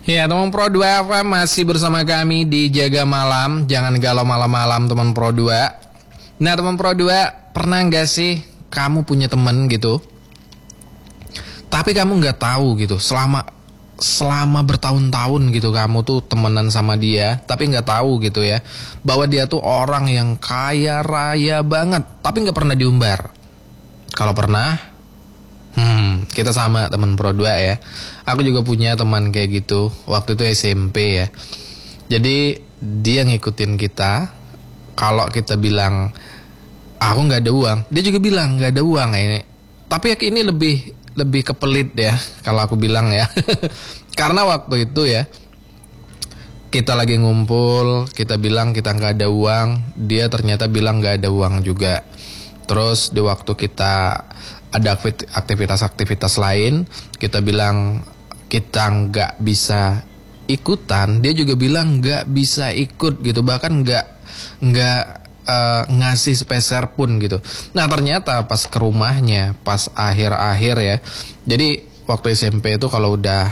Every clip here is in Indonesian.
Ya, teman Pro 2 FM masih bersama kami di Jaga Malam. Jangan galau malam-malam, teman Pro 2. Nah, teman Pro 2, pernah nggak sih kamu punya temen gitu, tapi kamu nggak tahu gitu, selama bertahun-tahun gitu kamu tuh temenan sama dia, tapi nggak tahu gitu ya, bahwa dia tuh orang yang kaya raya banget, tapi nggak pernah diumbar. Kalau pernah, kita sama teman Pro 2 ya. Aku juga punya teman kayak gitu. Waktu itu SMP ya. Jadi dia ngikutin kita. Kalau kita bilang aku nggak ada uang, dia juga bilang nggak ada uang ini. Tapi ya ini lebih kepelit ya kalau aku bilang ya. Karena waktu itu ya kita lagi ngumpul, kita bilang kita nggak ada uang, dia ternyata bilang nggak ada uang juga. Terus di waktu kita ada aktivitas-aktivitas lain, kita bilang kita nggak bisa ikutan, dia juga bilang nggak bisa ikut gitu, bahkan nggak ngasih sepeser pun gitu. Nah ternyata pas ke rumahnya, pas akhir-akhir ya, jadi waktu SMP itu kalau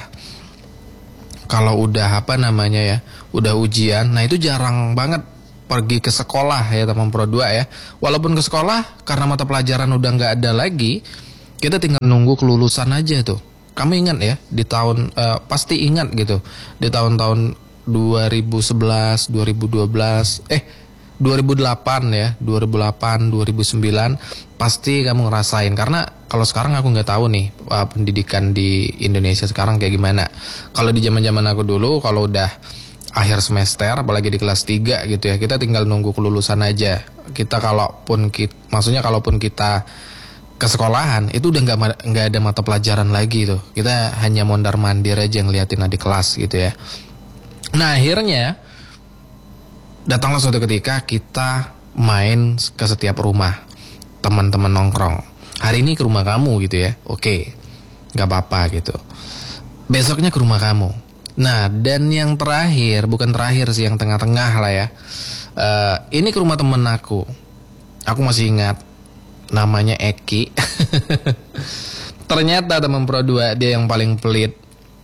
udah apa namanya ya, udah ujian, nah itu jarang banget pergi ke sekolah ya teman Pro 2 ya. Walaupun ke sekolah, karena mata pelajaran udah nggak ada lagi, kita tinggal nunggu kelulusan aja tuh. Kamu ingat ya, di tahun pasti ingat gitu, di tahun-tahun 2011, 2012, 2008 ya, 2008, 2009 pasti kamu ngerasain. Karena kalau sekarang aku nggak tahu nih pendidikan di Indonesia sekarang kayak gimana. Kalau di zaman-zaman aku dulu, kalau udah akhir semester, apalagi di kelas 3 gitu ya, kita tinggal nunggu kelulusan aja. Kalaupun kita ke sekolahan, itu udah nggak ada mata pelajaran lagi tuh. Kita hanya mondar-mandir aja ngeliatin adik kelas gitu ya. Nah akhirnya datanglah suatu ketika kita main ke setiap rumah, teman-teman nongkrong. Hari ini ke rumah kamu gitu ya, oke, nggak apa-apa gitu. Besoknya ke rumah kamu. Nah dan yang terakhir, bukan terakhir sih, yang tengah-tengah lah ya, ini ke rumah temen aku masih ingat, namanya Eki. Ternyata teman Pro 2 dia yang paling pelit.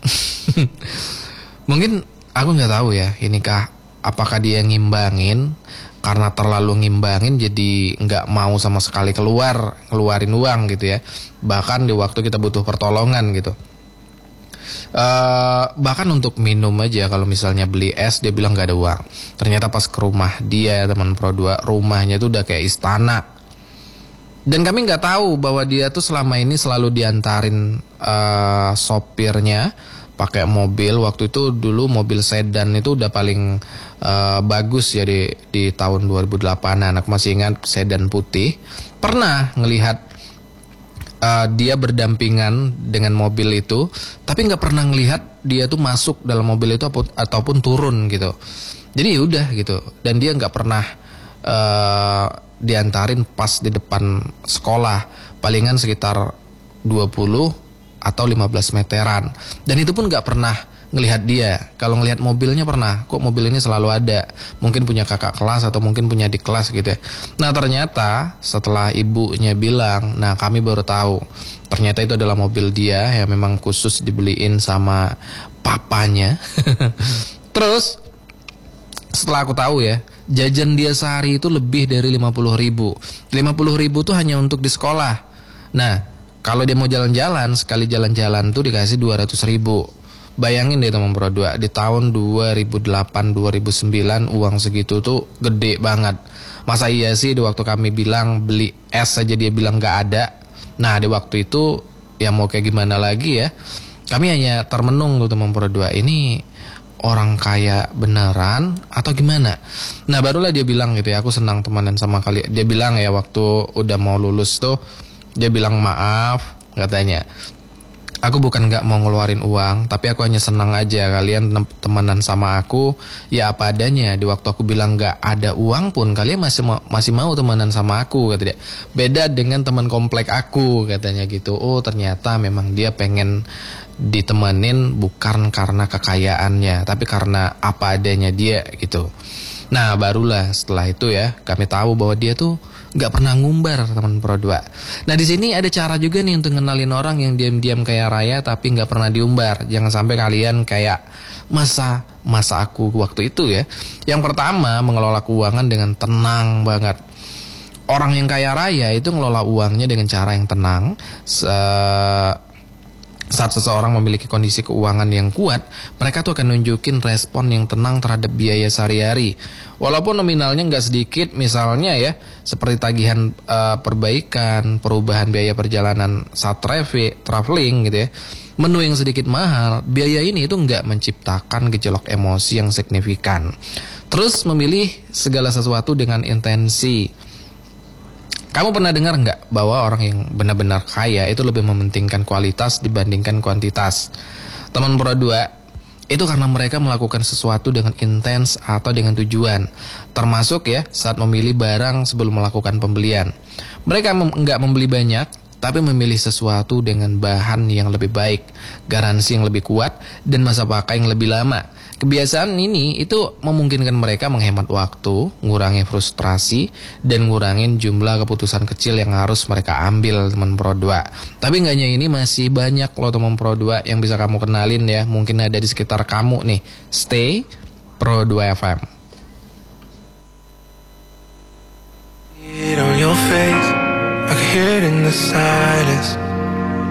Mungkin aku nggak tahu ya, apakah dia ngimbangin, karena terlalu ngimbangin jadi nggak mau sama sekali keluarin uang gitu ya. Bahkan di waktu kita butuh pertolongan gitu, bahkan untuk minum aja, kalau misalnya beli es dia bilang nggak ada uang. Ternyata pas ke rumah dia, teman Pro 2, rumahnya tuh udah kayak istana. Dan kami nggak tahu bahwa dia tuh selama ini selalu diantarin sopirnya pakai mobil. Waktu itu dulu mobil sedan itu udah paling bagus ya di tahun 2008. Anak masih ingat, sedan putih. Pernah ngelihat dia berdampingan dengan mobil itu, tapi nggak pernah ngelihat dia tuh masuk dalam mobil itu ataupun turun gitu. Jadi udah gitu. Dan dia nggak pernah diantarin pas di depan sekolah, palingan sekitar 20 atau 15 meteran. Dan itu pun nggak pernah ngelihat dia. Kalau ngelihat mobilnya pernah, kok mobil ini selalu ada, mungkin punya kakak kelas atau mungkin punya adik kelas gitu ya. Nah ternyata setelah ibunya bilang, nah kami baru tahu ternyata itu adalah mobil dia yang memang khusus dibeliin sama papanya. Terus setelah aku tahu ya, jajan dia sehari itu lebih dari 50.000. 50.000 tuh hanya untuk di sekolah. Nah kalau dia mau jalan-jalan, sekali jalan-jalan tuh dikasih 200.000. Bayangin deh teman Pro 2, di tahun 2008-2009 uang segitu tuh gede banget. Masa iya sih di waktu kami bilang beli es aja dia bilang gak ada. Nah di waktu itu ya mau kayak gimana lagi ya, kami hanya termenung tuh teman Pro 2, ini orang kaya beneran atau gimana. Nah barulah dia bilang gitu ya, aku senang temenan sama kalian. Dia bilang ya waktu udah mau lulus tuh, dia bilang maaf katanya, aku bukan gak mau ngeluarin uang, tapi aku hanya senang aja kalian temenan sama aku ya apa adanya. Di waktu aku bilang gak ada uang pun kalian masih mau temenan sama aku, katanya. Beda dengan teman komplek aku, katanya gitu. Oh ternyata memang dia pengen ditemenin bukan karena kekayaannya, tapi karena apa adanya dia gitu. Nah barulah setelah itu ya kami tahu bahwa dia tuh nggak pernah ngumbar teman Pro 2. Nah di sini ada cara juga nih untuk ngenalin orang yang diam-diam kaya raya tapi nggak pernah diumbar. Jangan sampai kalian kayak masa aku waktu itu ya. Yang pertama, mengelola keuangan dengan tenang banget. Orang yang kaya raya itu ngelola uangnya dengan cara yang tenang. Saat seseorang memiliki kondisi keuangan yang kuat, mereka tuh akan nunjukin respon yang tenang terhadap biaya sehari-hari. Walaupun nominalnya nggak sedikit, misalnya ya, seperti tagihan perbaikan, perubahan biaya perjalanan saat traveling gitu ya. Menu yang sedikit mahal, biaya ini itu nggak menciptakan gejolak emosi yang signifikan. Terus memilih segala sesuatu dengan intensi. Kamu pernah dengar nggak bahwa orang yang benar-benar kaya itu lebih mementingkan kualitas dibandingkan kuantitas? Teman Pro 2, itu karena mereka melakukan sesuatu dengan intens atau dengan tujuan. Termasuk ya saat memilih barang sebelum melakukan pembelian. Mereka nggak membeli banyak, tapi memilih sesuatu dengan bahan yang lebih baik, garansi yang lebih kuat, dan masa pakai yang lebih lama. Kebiasaan ini itu memungkinkan mereka menghemat waktu, ngurangi frustrasi, dan ngurangin jumlah keputusan kecil yang harus mereka ambil teman Pro 2. Tapi nggak hanya ini, masih banyak loh teman Pro 2 yang bisa kamu kenalin ya. Mungkin ada di sekitar kamu nih. Stay Pro 2 FM. On your face, I can hear it in the silence.